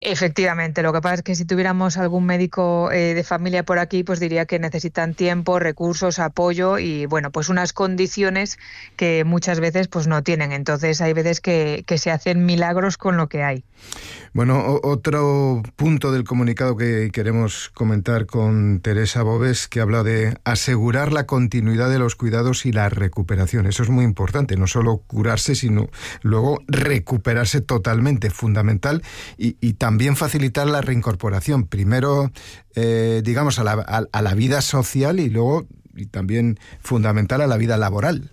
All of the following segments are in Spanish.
Efectivamente, lo que pasa es que si tuviéramos algún médico de familia por aquí, pues diría que necesitan tiempo, recursos, apoyo y bueno, pues unas condiciones que muchas veces pues no tienen. Entonces hay veces que se hacen milagros con lo que hay. Bueno, otro punto del comunicado que queremos comentar con Teresa Boves, que habla de asegurar la continuidad de los cuidados y la recuperación. Eso es muy importante, no solo curarse, sino luego recuperarse totalmente, fundamental, y también facilitar la reincorporación. Primero, digamos, a la vida social y luego, y también fundamental, a la vida laboral.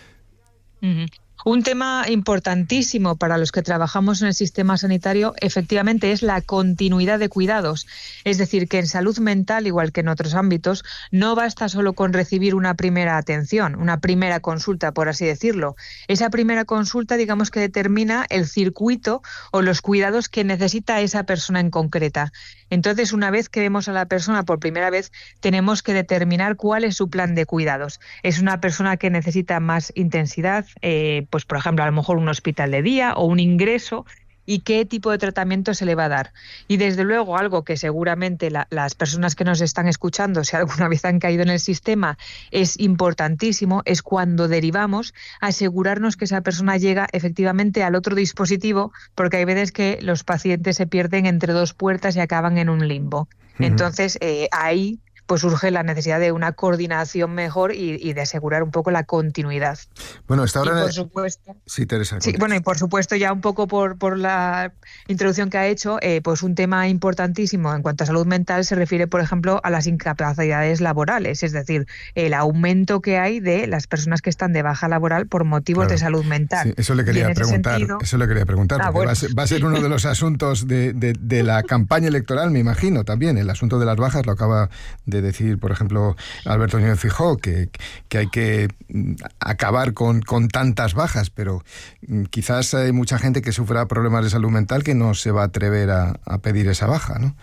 Uh-huh. Un tema importantísimo para los que trabajamos en el sistema sanitario, efectivamente, es la continuidad de cuidados. Es decir, que en salud mental, igual que en otros ámbitos, no basta solo con recibir una primera atención, una primera consulta, por así decirlo. Esa primera consulta, digamos que determina el circuito o los cuidados que necesita esa persona en concreta. Entonces, una vez que vemos a la persona por primera vez, tenemos que determinar cuál es su plan de cuidados. Es una persona que necesita más intensidad, pues por ejemplo, a lo mejor un hospital de día o un ingreso, y qué tipo de tratamiento se le va a dar. Y desde luego algo que seguramente las personas que nos están escuchando, si alguna vez han caído en el sistema, es importantísimo, es cuando derivamos, asegurarnos que esa persona llega efectivamente al otro dispositivo, porque hay veces que los pacientes se pierden entre dos puertas y acaban en un limbo. Entonces, ahí pues surge la necesidad de una coordinación mejor y de asegurar un poco la continuidad. Bueno, hasta ahora... Y por supuesto... Sí, Teresa. Sí, bueno, y por supuesto, ya un poco por la introducción que ha hecho, pues un tema importantísimo en cuanto a salud mental se refiere, por ejemplo, a las incapacidades laborales, es decir, el aumento que hay de las personas que están de baja laboral por motivos de salud mental. Sí, eso le quería preguntar, porque bueno, va a ser uno de los asuntos de la campaña electoral, me imagino, también. El asunto de las bajas lo acaba de decir, por ejemplo, Alberto Núñez Feijóo, que hay que acabar con tantas bajas, pero quizás hay mucha gente que sufra problemas de salud mental que no se va a atrever a pedir esa baja, ¿no?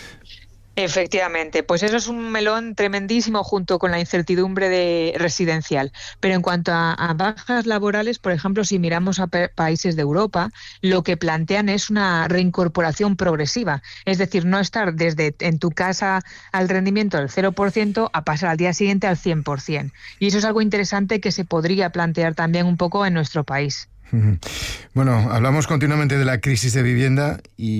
Efectivamente, pues eso es un melón tremendísimo junto con la incertidumbre residencial. Pero en cuanto a bajas laborales, por ejemplo, si miramos a países de Europa, lo que plantean es una reincorporación progresiva. Es decir, no estar desde en tu casa al rendimiento del 0% a pasar al día siguiente al 100%. Y eso es algo interesante que se podría plantear también un poco en nuestro país. Bueno, hablamos continuamente de la crisis de vivienda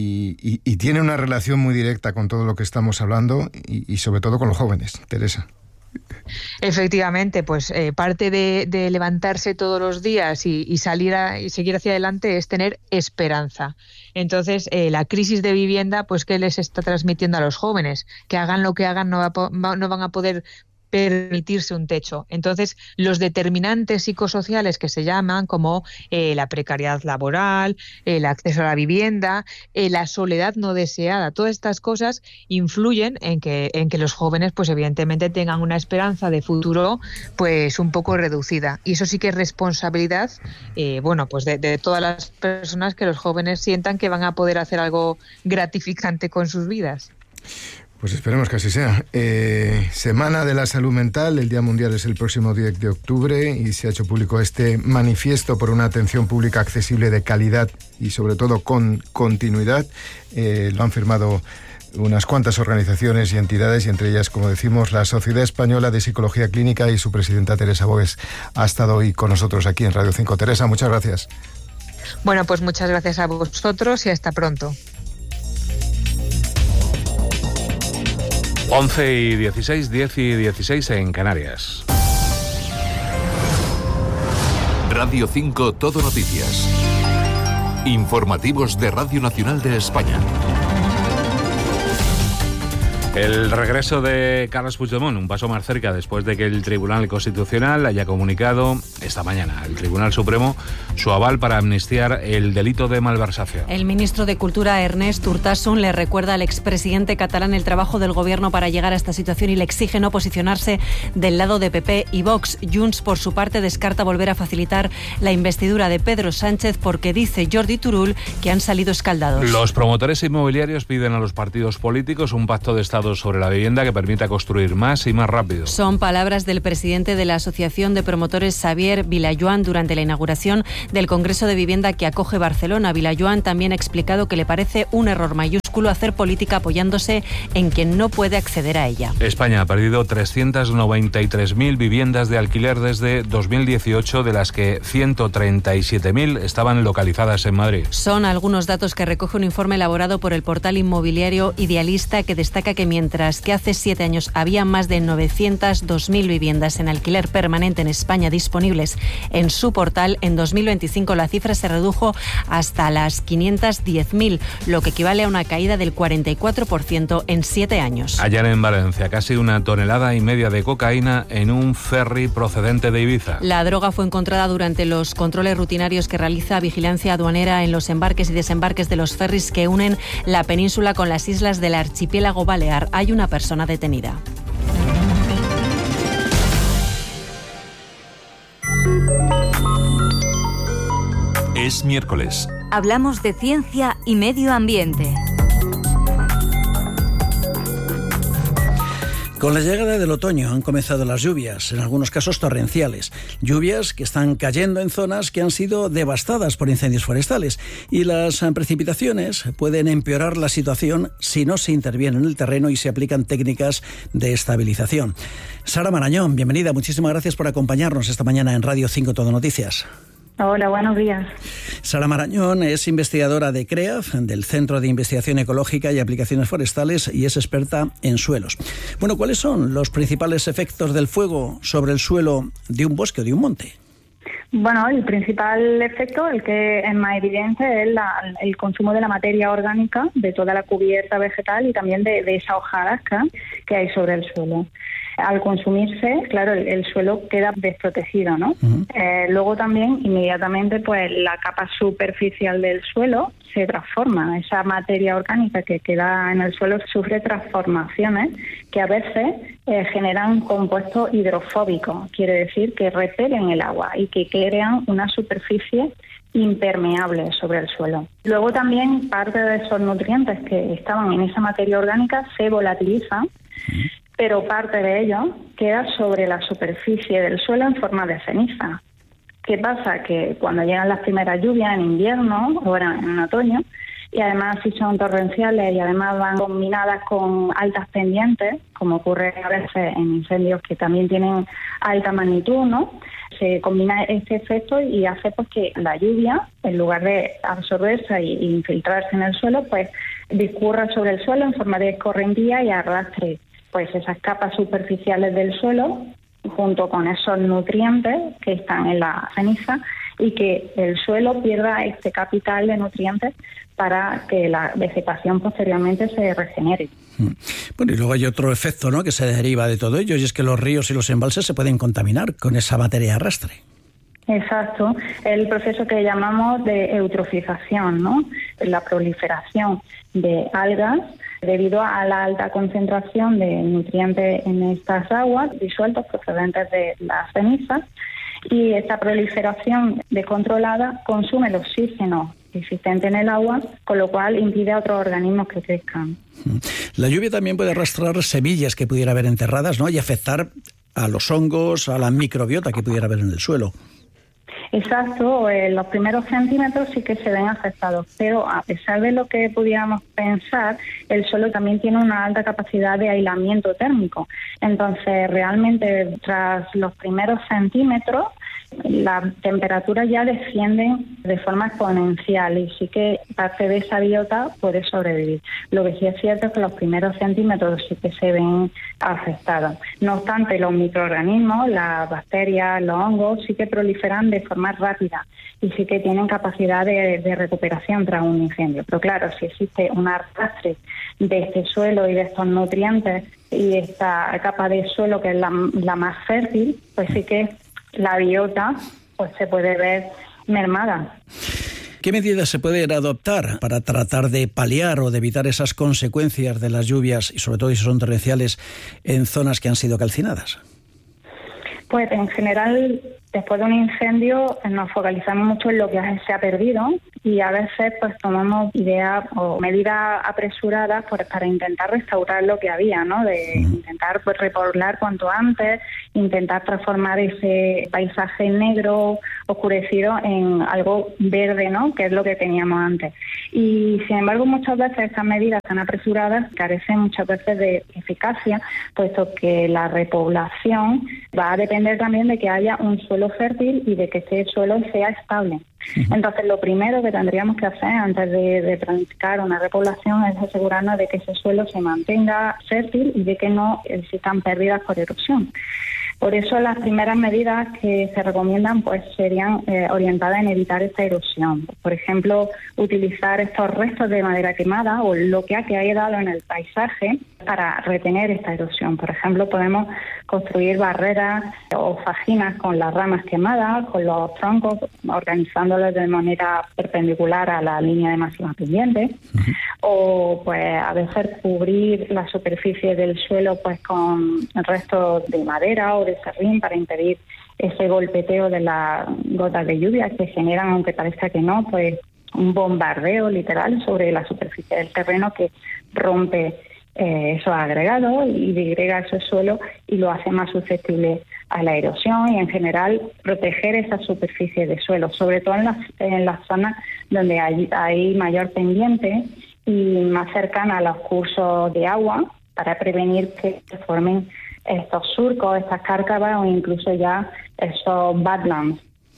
y tiene una relación muy directa con todo lo que estamos hablando y sobre todo con los jóvenes. Teresa. Efectivamente, pues parte de levantarse todos los días y salir y seguir hacia adelante es tener esperanza. Entonces, la crisis de vivienda, pues ¿qué les está transmitiendo a los jóvenes? Que hagan lo que hagan, no van a poder permitirse un techo. Entonces, los determinantes psicosociales que se llaman, como la precariedad laboral, el acceso a la vivienda, la soledad no deseada, todas estas cosas influyen en que los jóvenes, pues evidentemente tengan una esperanza de futuro pues un poco reducida. Y eso sí que es responsabilidad, pues de todas las personas, que los jóvenes sientan que van a poder hacer algo gratificante con sus vidas. Pues esperemos que así sea. Semana de la Salud Mental, el Día Mundial es el próximo 10 de octubre y se ha hecho público este manifiesto por una atención pública accesible, de calidad y sobre todo con continuidad. Lo han firmado unas cuantas organizaciones y entidades, y entre ellas, como decimos, la Sociedad Española de Psicología Clínica, y su presidenta Teresa Boves ha estado hoy con nosotros aquí en Radio 5. Teresa, muchas gracias. Bueno, pues muchas gracias a vosotros y hasta pronto. 11:16, 10:16 en Canarias. Radio 5 Todo Noticias. Informativos de Radio Nacional de España. El regreso de Carles Puigdemont, un paso más cerca después de que el Tribunal Constitucional haya comunicado esta mañana al Tribunal Supremo su aval para amnistiar el delito de malversación. El ministro de Cultura, Ernest Urtasun, le recuerda al expresidente catalán el trabajo del gobierno para llegar a esta situación y le exige no posicionarse del lado de PP y Vox. Junts, por su parte, descarta volver a facilitar la investidura de Pedro Sánchez porque dice Jordi Turull que han salido escaldados. Los promotores inmobiliarios piden a los partidos políticos un pacto de Estado sobre la vivienda que permita construir más y más rápido. Son palabras del presidente de la Asociación de Promotores, Xavier Vilayuan, durante la inauguración del Congreso de Vivienda que acoge Barcelona. Vilayuan también ha explicado que le parece un error mayúsculo músculo, hacer política apoyándose en quien no puede acceder a ella. España ha perdido 393.000 viviendas de alquiler desde 2018, de las que 137.000 estaban localizadas en Madrid. Son algunos datos que recoge un informe elaborado por el portal inmobiliario Idealista, que destaca que mientras que hace 7 años había más de 902.000 viviendas en alquiler permanente en España disponibles en su portal, en 2025 la cifra se redujo hasta las 510.000, lo que equivale a una caída del 44% en 7 años. Ayer en Valencia, casi 1,5 toneladas de cocaína en un ferry procedente de Ibiza. La droga fue encontrada durante los controles rutinarios que realiza Vigilancia Aduanera en los embarques y desembarques de los ferries que unen la península con las islas del archipiélago balear. Hay una persona detenida. Es miércoles. Hablamos de ciencia y medio ambiente. Con la llegada del otoño han comenzado las lluvias, en algunos casos torrenciales. Lluvias que están cayendo en zonas que han sido devastadas por incendios forestales. Y las precipitaciones pueden empeorar la situación si no se interviene en el terreno y se aplican técnicas de estabilización. Sara Marañón, bienvenida. Muchísimas gracias por acompañarnos esta mañana en Radio 5 Todo Noticias. Hola, buenos días. Sara Marañón es investigadora de CREAF, del Centro de Investigación Ecológica y Aplicaciones Forestales, y es experta en suelos. Bueno, ¿cuáles son los principales efectos del fuego sobre el suelo de un bosque o de un monte? Bueno, el principal efecto, el que es más evidente, es el consumo de la materia orgánica, de toda la cubierta vegetal y también de esa hojarasca que hay sobre el suelo. Al consumirse, claro, el suelo queda desprotegido, ¿no? Uh-huh. Luego también, inmediatamente, pues la capa superficial del suelo se transforma. Esa materia orgánica que queda en el suelo sufre transformaciones que a veces generan compuestos hidrofóbicos, quiere decir que repelen el agua y que crean una superficie impermeable sobre el suelo. Luego también parte de esos nutrientes que estaban en esa materia orgánica se volatilizan, pero parte de ello queda sobre la superficie del suelo en forma de ceniza. ¿Qué pasa? Que cuando llegan las primeras lluvias en invierno o en otoño, y además si son torrenciales y además van combinadas con altas pendientes, como ocurre a veces en incendios que también tienen alta magnitud, ¿no? Se combina este efecto y hace pues que la lluvia, en lugar de absorberse e infiltrarse en el suelo, pues discurra sobre el suelo en forma de escorrentía y arrastre pues esas capas superficiales del suelo junto con esos nutrientes que están en la ceniza, y que el suelo pierda este capital de nutrientes para que la vegetación posteriormente se regenere. Bueno, y luego hay otro efecto, ¿no?, que se deriva de todo ello, y es que los ríos y los embalses se pueden contaminar con esa materia de arrastre. Exacto, el proceso que llamamos de eutrofización, ¿no? La proliferación de algas debido a la alta concentración de nutrientes en estas aguas disueltos procedentes de las cenizas, y esta proliferación descontrolada consume el oxígeno existente en el agua, con lo cual impide a otros organismos que crezcan. La lluvia también puede arrastrar semillas que pudiera haber enterradas, ¿no?, y afectar a los hongos, a la microbiota que pudiera haber en el suelo. Exacto, los primeros centímetros sí que se ven afectados, pero a pesar de lo que pudiéramos pensar, el suelo también tiene una alta capacidad de aislamiento térmico. Entonces, realmente, tras los primeros centímetros, la temperatura ya desciende de forma exponencial y sí que parte de esa biota puede sobrevivir. Lo que sí es cierto es que los primeros centímetros sí que se ven afectados. No obstante, los microorganismos, las bacterias, los hongos, sí que proliferan de forma rápida y sí que tienen capacidad de recuperación tras un incendio. Pero claro, si existe un arrastre de este suelo y de estos nutrientes y esta capa de suelo que es la más fértil, pues sí que la biota pues se puede ver mermada. ¿Qué medidas se pueden adoptar para tratar de paliar o de evitar esas consecuencias de las lluvias, y sobre todo si son torrenciales, en zonas que han sido calcinadas? Pues en general después de un incendio nos focalizamos mucho en lo que se ha perdido y a veces pues tomamos ideas o medidas apresuradas para intentar restaurar lo que había, ¿no? De intentar pues repoblar cuanto antes, intentar transformar ese paisaje negro oscurecido en algo verde, ¿no? Que es lo que teníamos antes. Y sin embargo muchas veces estas medidas tan apresuradas carecen muchas veces de eficacia, puesto que la repoblación va a depender también de que haya un suelo fértil y de que ese suelo sea estable. Entonces, lo primero que tendríamos que hacer antes de planificar una repoblación es asegurarnos de que ese suelo se mantenga fértil y de que no existan pérdidas por erosión. Por eso las primeras medidas que se recomiendan pues serían orientadas en evitar esta erosión. Por ejemplo, utilizar estos restos de madera quemada o lo que ha quedado en el paisaje para retener esta erosión. Por ejemplo, podemos construir barreras o fajinas con las ramas quemadas, con los troncos, organizándolos de manera perpendicular a la línea de máxima pendiente, o pues a veces cubrir la superficie del suelo pues con restos de madera o de serrín para impedir ese golpeteo de las gotas de lluvia que generan, aunque parezca que no, pues un bombardeo literal sobre la superficie del terreno que rompe esos agregados y degrega ese suelo y lo hace más susceptible a la erosión y en general proteger esa superficie de suelo, sobre todo en las zonas donde hay mayor pendiente y más cercana a los cursos de agua para prevenir que se formen estos surcos, estas cárcavas o incluso ya esos badlands.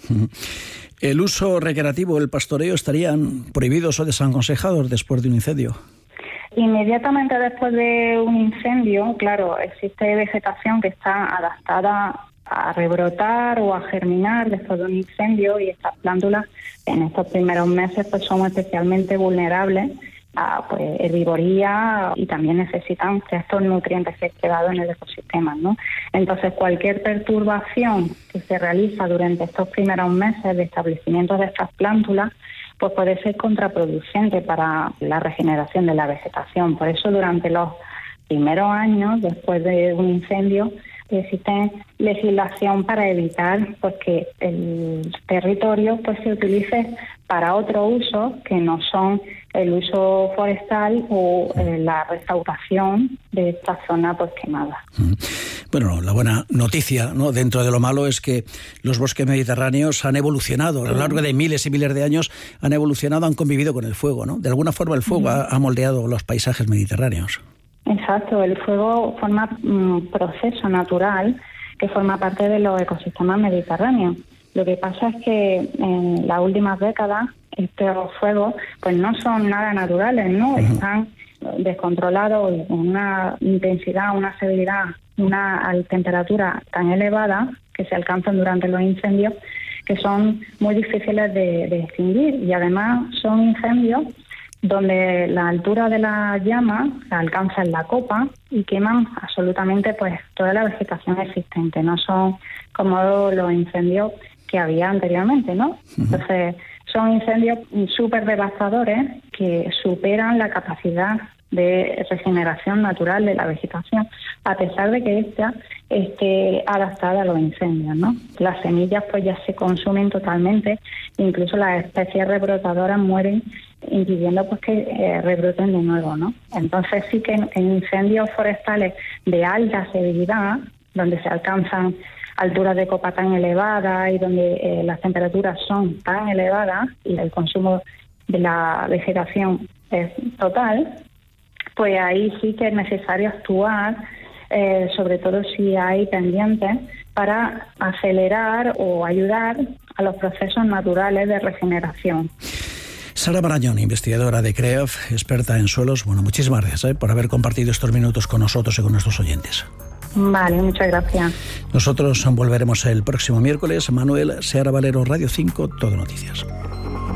¿El uso recreativo, el pastoreo, estarían prohibidos o desaconsejados después de un incendio? Inmediatamente después de un incendio, claro, existe vegetación que está adaptada a rebrotar o a germinar después de un incendio y estas plántulas en estos primeros meses pues son especialmente vulnerables a pues, herbivoría y también necesitan estos nutrientes que han quedado en el ecosistema, ¿no? Entonces, cualquier perturbación que se realiza durante estos primeros meses de establecimiento de estas plántulas pues puede ser contraproducente para la regeneración de la vegetación. Por eso, durante los primeros años, después de un incendio, existe legislación para evitar pues, que el territorio pues, se utilice para otro uso que no son el uso forestal o la restauración de esta zona pues, quemada. Bueno, la buena noticia, ¿no?, dentro de lo malo es que los bosques mediterráneos han evolucionado. A lo largo de miles y miles de años han evolucionado, han convivido con el fuego, ¿no? De alguna forma el fuego ha moldeado los paisajes mediterráneos. Exacto, el fuego forma un proceso natural que forma parte de los ecosistemas mediterráneos. Lo que pasa es que en las últimas décadas estos fuegos pues no son nada naturales, ¿no? Están descontrolados y con una intensidad, una severidad, una temperatura tan elevada que se alcanzan durante los incendios que son muy difíciles de extinguir y además son incendios donde la altura de la llama alcanza en la copa y queman absolutamente pues toda la vegetación existente. No son como los incendios que había anteriormente, ¿no? Entonces, son incendios súper devastadores que superan la capacidad de regeneración natural de la vegetación, a pesar de que esta esté adaptada a los incendios, ¿no? Las semillas pues ya se consumen totalmente, incluso las especies rebrotadoras mueren, impidiendo pues que rebroten de nuevo, ¿no? Entonces sí que en incendios forestales de alta severidad, donde se alcanzan alturas de copa tan elevadas y donde las temperaturas son tan elevadas y el consumo de la vegetación es total, pues ahí sí que es necesario actuar, sobre todo si hay pendientes, para acelerar o ayudar a los procesos naturales de regeneración. Sara Marañón, investigadora de CREAF, experta en suelos. Bueno, muchísimas gracias por haber compartido estos minutos con nosotros y con nuestros oyentes. Vale, muchas gracias. Nosotros volveremos el próximo miércoles. Manuel Seara Valero, Radio 5, Todo Noticias.